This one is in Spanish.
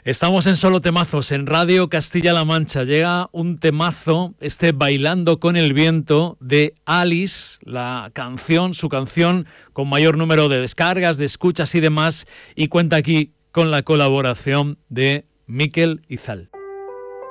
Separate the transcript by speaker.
Speaker 1: Estamos en Solo Temazos, en Radio Castilla-La Mancha. Llega un temazo, Bailando con el viento, de Alice, la canción, su canción con mayor número de descargas, de escuchas y demás, y cuenta aquí con la colaboración de Mikel Izal.